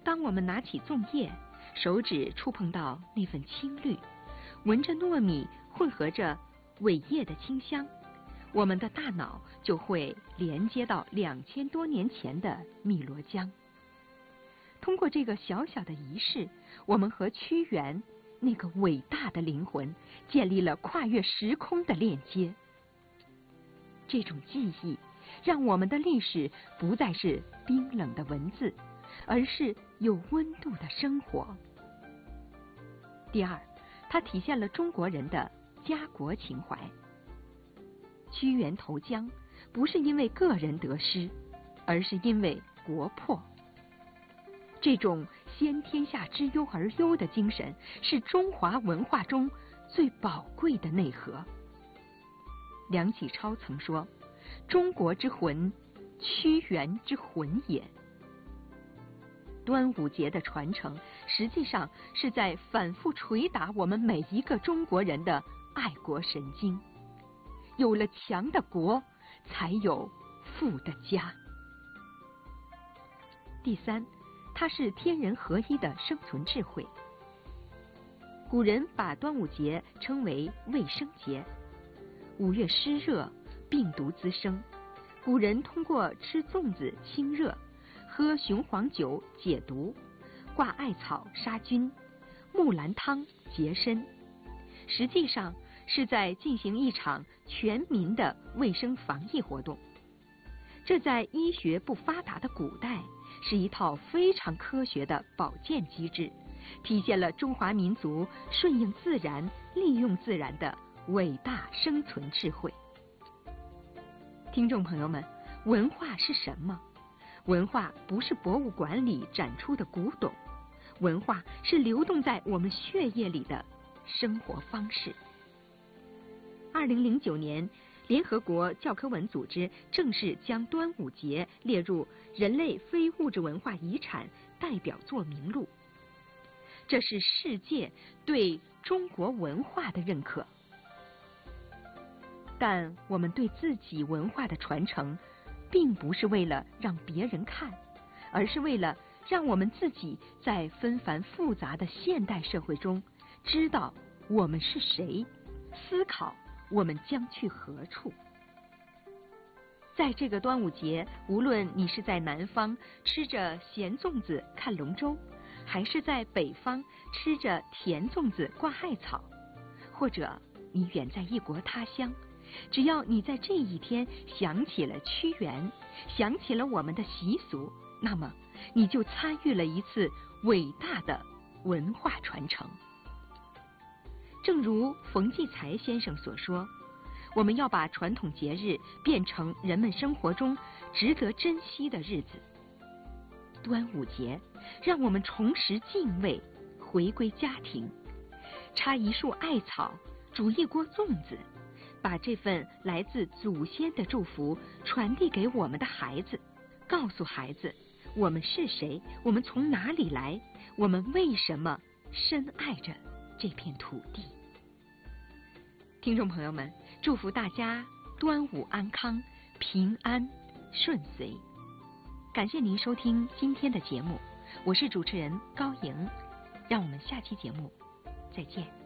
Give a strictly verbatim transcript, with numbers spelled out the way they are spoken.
当我们拿起粽叶，手指触碰到那份青绿，闻着糯米混合着苇叶的清香，我们的大脑就会连接到两千多年前的汨罗江。通过这个小小的仪式，我们和屈原那个伟大的灵魂建立了跨越时空的链接。这种记忆让我们的历史不再是冰冷的文字，而是有温度的生活。第二，它体现了中国人的家国情怀。屈原投江不是因为个人得失，而是因为国破。这种先天下之忧而忧的精神，是中华文化中最宝贵的内核。梁启超曾说：“中国之魂，屈原之魂也。”端午节的传承，实际上是在反复捶打我们每一个中国人的爱国神经。有了强的国，才有富的家。第三，它是天人合一的生存智慧。古人把端午节称为卫生节。五月湿热，病毒滋生，古人通过吃粽子清热，喝雄黄酒解毒，挂艾草杀菌，木兰汤洁身，实际上是在进行一场全民的卫生防疫活动。这在医学不发达的古代，是一套非常科学的保健机制，体现了中华民族顺应自然、利用自然的伟大生存智慧。听众朋友们，文化是什么？文化不是博物馆里展出的古董，文化是流动在我们血液里的生活方式。二零零九年，联合国教科文组织正式将端午节列入人类非物质文化遗产代表作名录，这是世界对中国文化的认可。但我们对自己文化的传承，并不是为了让别人看，而是为了让我们自己在纷繁复杂的现代社会中，知道我们是谁，思考我们将去何处。在这个端午节，无论你是在南方吃着咸粽子看龙舟，还是在北方吃着甜粽子挂艾草，或者你远在异国他乡，只要你在这一天想起了屈原，想起了我们的习俗，那么你就参与了一次伟大的文化传承。正如冯骥才先生所说，我们要把传统节日变成人们生活中值得珍惜的日子。端午节让我们重拾敬畏，回归家庭，插一束艾草，煮一锅粽子，把这份来自祖先的祝福传递给我们的孩子，告诉孩子我们是谁，我们从哪里来，我们为什么深爱着这片土地。听众朋友们，祝福大家端午安康，平安顺遂。感谢您收听今天的节目，我是主持人高莹，让我们下期节目再见。